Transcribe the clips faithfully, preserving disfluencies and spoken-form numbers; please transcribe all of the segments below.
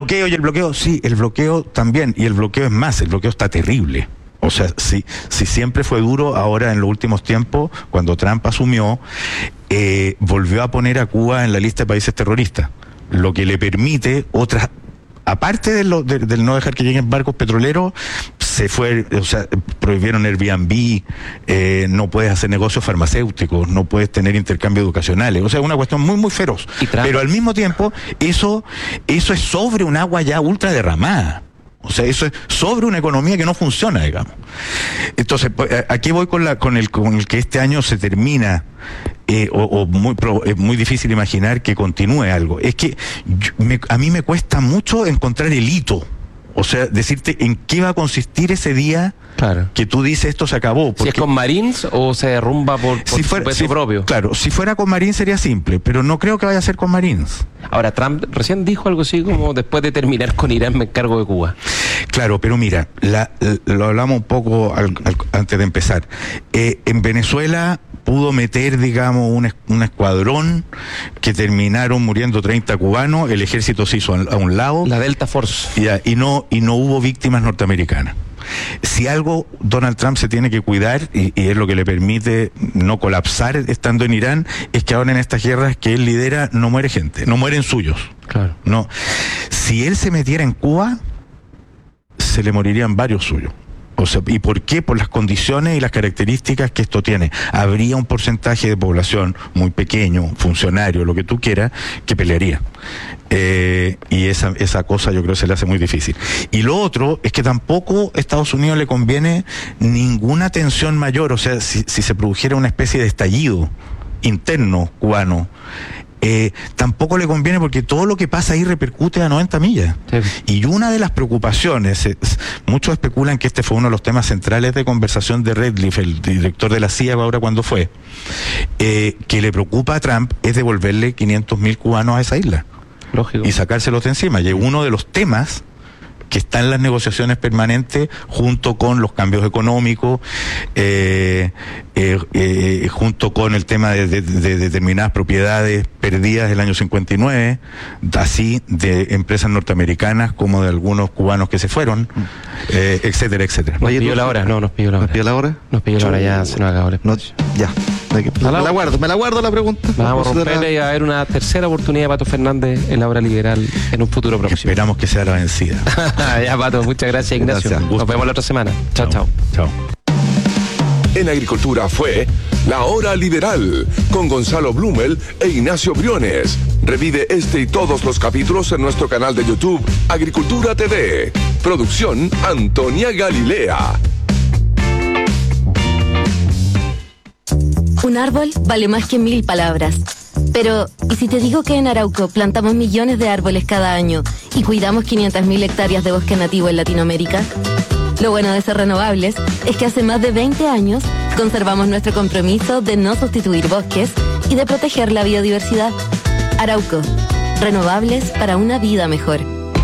bloqueo y el bloqueo, sí, el bloqueo también, y el bloqueo es más, el bloqueo está terrible. O sea, si, si siempre fue duro, ahora en los últimos tiempos, cuando Trump asumió, eh, volvió a poner a Cuba en la lista de países terroristas, lo que le permite otras, aparte de lo, de, del no dejar que lleguen barcos petroleros, se fue, o sea, prohibieron Airbnb, eh, no puedes hacer negocios farmacéuticos, no puedes tener intercambios educacionales, o sea, una cuestión muy, muy feroz. Pero al mismo tiempo, eso, eso es sobre un agua ya ultra derramada. O sea, eso es sobre una economía que no funciona, digamos. Entonces, aquí voy con la con el con el que este año se termina, eh, o, o muy pro, es muy difícil imaginar que continúe algo. Es que yo, me, a mí me cuesta mucho encontrar el hito. O sea, decirte en qué va a consistir ese día, claro, que tú dices esto se acabó. Si es con Marines o se derrumba por, por si fuera, su peso si, propio. Claro, si fuera con Marines sería simple, pero no creo que vaya a ser con Marines. Ahora, Trump recién dijo algo así como: después de terminar con Irán me encargo de Cuba. Claro, pero mira, la, la, lo hablamos un poco al, al, antes de empezar. Eh, en Venezuela pudo meter, digamos, un, un escuadrón que terminaron muriendo treinta cubanos, el ejército se hizo a, a un lado. La Delta Force. Ya, y no, y no hubo víctimas norteamericanas. Si algo Donald Trump se tiene que cuidar, y, y es lo que le permite no colapsar estando en Irán, es que ahora en estas guerras que él lidera no muere gente, no mueren suyos. Claro. No. Si él se metiera en Cuba, se le morirían varios suyos. O sea, ¿y por qué? Por las condiciones y las características que esto tiene. Habría un porcentaje de población muy pequeño, funcionario, lo que tú quieras, que pelearía. Eh, y esa, esa cosa yo creo que se le hace muy difícil. Y lo otro es que tampoco a Estados Unidos le conviene ninguna tensión mayor. O sea, si, si se produjera una especie de estallido interno cubano, Eh, tampoco le conviene, porque todo lo que pasa ahí repercute a noventa millas. Sí. Y una de las preocupaciones, es, muchos especulan que este fue uno de los temas centrales de conversación de Redcliffe, el director de la C I A ahora cuando fue, eh, que le preocupa a Trump es devolverle quinientos mil cubanos a esa isla. Lógico. Y sacárselos de encima. Y es uno de los temas que está en las negociaciones permanentes, junto con los cambios económicos, eh, eh, eh, junto con el tema de, de, de determinadas propiedades perdidas del año cincuenta y nueve, así de empresas norteamericanas como de algunos cubanos que se fueron, eh, etcétera, etcétera. Nos pidió la hora, no, nos pidió la hora. ¿Nos pidió la hora? Nos pidió la hora, ya se nos acabó. No, ya. Me la guardo, me la guardo la pregunta. Vamos a romperle y a ver una tercera oportunidad de Pato Fernández en la hora liberal en un futuro próximo. Esperamos que sea la vencida. Ya, Pato, muchas gracias, Ignacio. Gracias, nos vemos la otra semana. Chao, chao. Chao. En Agricultura fue La Hora Liberal con Gonzalo Blumel e Ignacio Briones. Revive este y todos los capítulos en nuestro canal de YouTube Agricultura T V. Producción Antonia Galilea. Un árbol vale más que mil palabras. Pero, ¿y si te digo que en Arauco plantamos millones de árboles cada año y cuidamos quinientas mil hectáreas de bosque nativo en Latinoamérica? Lo bueno de ser renovables es que hace más de veinte años conservamos nuestro compromiso de no sustituir bosques y de proteger la biodiversidad. Arauco, renovables para una vida mejor.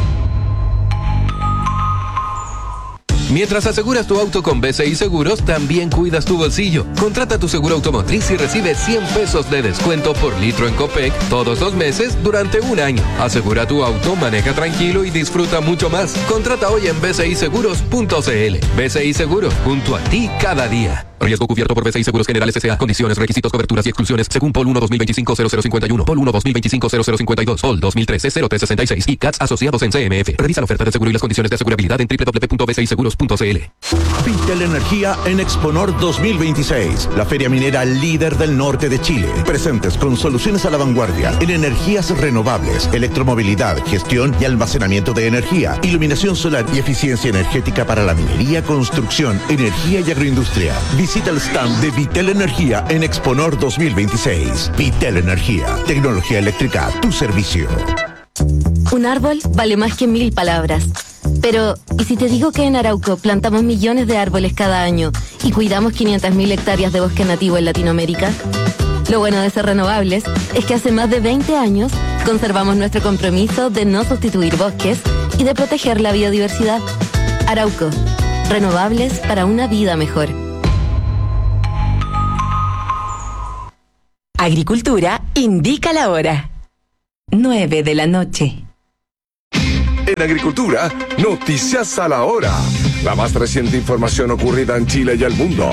Mientras aseguras tu auto con B C I Seguros, también cuidas tu bolsillo. Contrata tu seguro automotriz y recibe cien pesos de descuento por litro en Copec todos los meses durante un año. Asegura tu auto, maneja tranquilo y disfruta mucho más. Contrata hoy en b c i seguros punto c l. B C I Seguros, junto a ti cada día. Riesgo cubierto por B C I Seguros Generales S A. Condiciones, requisitos, coberturas y exclusiones según P O L uno dos mil veinticinco cero cero cincuenta y uno, P O L uno dos mil veinticinco cero cero cincuenta y dos, P O L dos mil trece cero tres sesenta y seis y C A T S asociados en C M F. Revisa la oferta de seguro y las condiciones de asegurabilidad en doble u doble u doble u punto b c i seguros punto c l. Vitel Energía en Exponor dos mil veintiséis, la feria minera líder del norte de Chile. Presentes con soluciones a la vanguardia en energías renovables, electromovilidad, gestión y almacenamiento de energía, iluminación solar y eficiencia energética para la minería, construcción, energía y agroindustria. Visita el stand de Vitel Energía en Exponor dos mil veintiséis. Vitel Energía, tecnología eléctrica a tu servicio. Un árbol vale más que mil palabras. Pero, ¿y si te digo que en Arauco plantamos millones de árboles cada año y cuidamos quinientas mil hectáreas de bosque nativo en Latinoamérica? Lo bueno de ser renovables es que hace más de veinte años conservamos nuestro compromiso de no sustituir bosques y de proteger la biodiversidad. Arauco, renovables para una vida mejor. Agricultura indica la hora. nueve de la noche. En Agricultura, Noticias a la Hora. La más reciente información ocurrida en Chile y el mundo.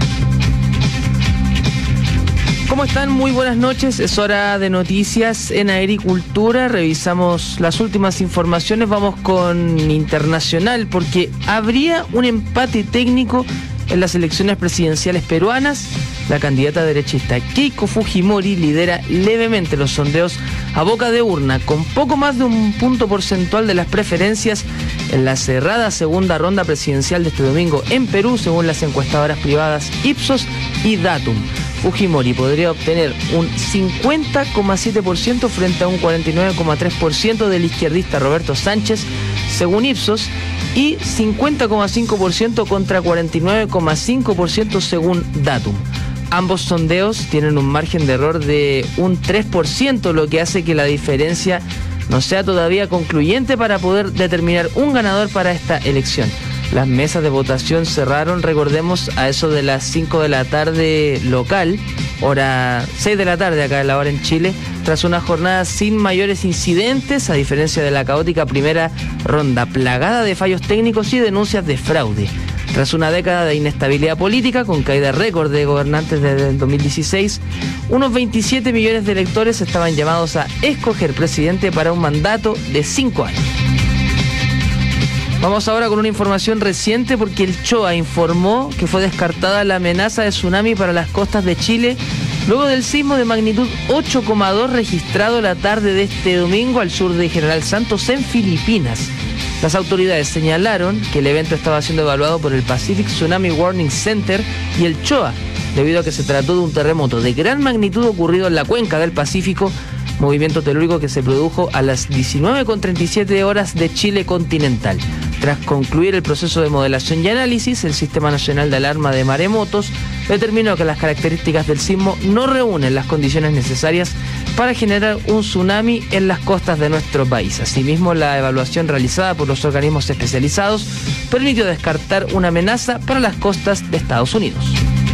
¿Cómo están? Muy buenas noches. Es hora de noticias en Agricultura. Revisamos las últimas informaciones. Vamos con internacional porque habría un empate técnico en las elecciones presidenciales peruanas. La candidata derechista Keiko Fujimori lidera levemente los sondeos a boca de urna, con poco más de un punto porcentual de las preferencias en la cerrada segunda ronda presidencial de este domingo en Perú, según las encuestadoras privadas Ipsos y Datum. Fujimori podría obtener un cincuenta coma siete por ciento frente a un cuarenta y nueve coma tres por ciento del izquierdista Roberto Sánchez, según Ipsos, y cincuenta coma cinco por ciento contra cuarenta y nueve coma cinco por ciento según Datum. Ambos sondeos tienen un margen de error de un tres por ciento, lo que hace que la diferencia no sea todavía concluyente para poder determinar un ganador para esta elección. Las mesas de votación cerraron, recordemos, a eso de las cinco de la tarde local, hora seis de la tarde acá en la hora en Chile, tras una jornada sin mayores incidentes, a diferencia de la caótica primera ronda, plagada de fallos técnicos y denuncias de fraude. Tras una década de inestabilidad política, con caída récord de gobernantes desde el dos mil dieciséis, unos veintisiete millones de electores estaban llamados a escoger presidente para un mandato de cinco años. Vamos ahora con una información reciente porque el CHOA informó que fue descartada la amenaza de tsunami para las costas de Chile luego del sismo de magnitud ocho coma dos registrado la tarde de este domingo al sur de General Santos en Filipinas. Las autoridades señalaron que el evento estaba siendo evaluado por el Pacific Tsunami Warning Center y el CHOA, debido a que se trató de un terremoto de gran magnitud ocurrido en la cuenca del Pacífico, movimiento telúrico que se produjo a las diecinueve con treinta y siete horas de Chile continental. Tras concluir el proceso de modelación y análisis, el Sistema Nacional de Alarma de Maremotos determinó que las características del sismo no reúnen las condiciones necesarias para generar un tsunami en las costas de nuestro país. Asimismo, la evaluación realizada por los organismos especializados permitió descartar una amenaza para las costas de Estados Unidos.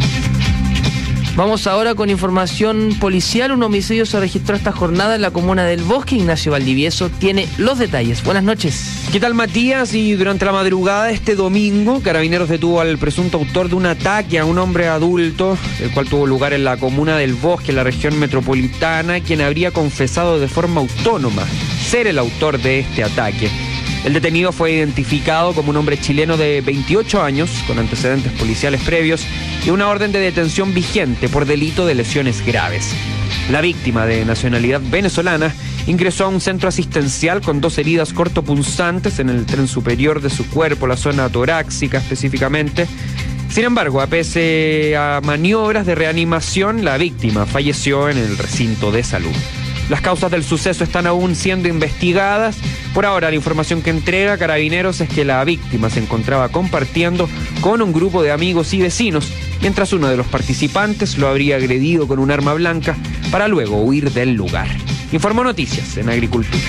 Vamos ahora con información policial. Un homicidio se registró esta jornada en la comuna del Bosque. Ignacio Valdivieso tiene los detalles. Buenas noches. ¿Qué tal, Matías? Y durante la madrugada de este domingo, Carabineros detuvo al presunto autor de un ataque a un hombre adulto, el cual tuvo lugar en la comuna del Bosque, en la región metropolitana, quien habría confesado de forma autónoma ser el autor de este ataque. El detenido fue identificado como un hombre chileno de veintiocho años, con antecedentes policiales previos y una orden de detención vigente por delito de lesiones graves. La víctima, de nacionalidad venezolana, ingresó a un centro asistencial con dos heridas cortopunzantes en el tren superior de su cuerpo, la zona torácica específicamente. Sin embargo, a pese a maniobras de reanimación, la víctima falleció en el recinto de salud. Las causas del suceso están aún siendo investigadas. Por ahora, la información que entrega Carabineros es que la víctima se encontraba compartiendo con un grupo de amigos y vecinos, mientras uno de los participantes lo habría agredido con un arma blanca para luego huir del lugar. Informó Noticias en Agricultura.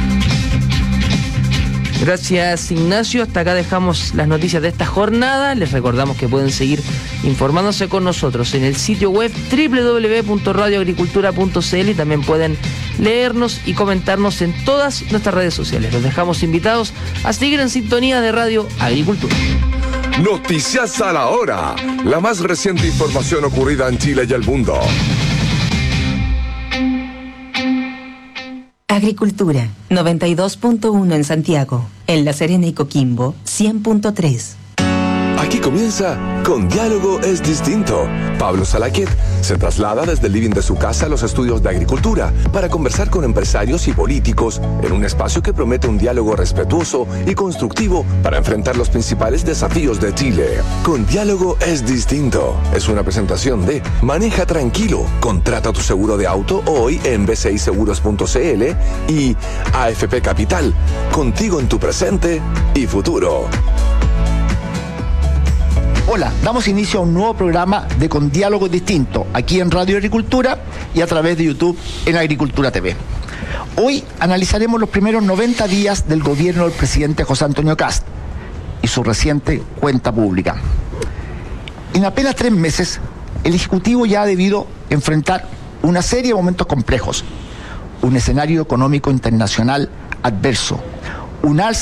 Gracias, Ignacio. Hasta acá dejamos las noticias de esta jornada. Les recordamos que pueden seguir informándose con nosotros en el sitio web doble u doble u doble u punto radio agricultura punto c l y también pueden leernos y comentarnos en todas nuestras redes sociales. Los dejamos invitados a seguir en sintonía de Radio Agricultura. Noticias a la Hora. La más reciente información ocurrida en Chile y el mundo. Agricultura, noventa y dos punto uno en Santiago. En La Serena y Coquimbo, cien punto tres. Aquí comienza Con Diálogo es Distinto. Pablo Salaquet se traslada desde el living de su casa a los estudios de Agricultura para conversar con empresarios y políticos en un espacio que promete un diálogo respetuoso y constructivo para enfrentar los principales desafíos de Chile. Con Diálogo es Distinto es una presentación de Maneja Tranquilo, contrata tu seguro de auto hoy en b c i seguros punto c l y A F P Capital, contigo en tu presente y futuro. Hola, damos inicio a un nuevo programa de Con Diálogo Distinto, aquí en Radio Agricultura y a través de YouTube en Agricultura T V. Hoy analizaremos los primeros noventa días del gobierno del presidente José Antonio Kast y su reciente cuenta pública. En apenas tres meses, el Ejecutivo ya ha debido enfrentar una serie de momentos complejos, un escenario económico internacional adverso, un alza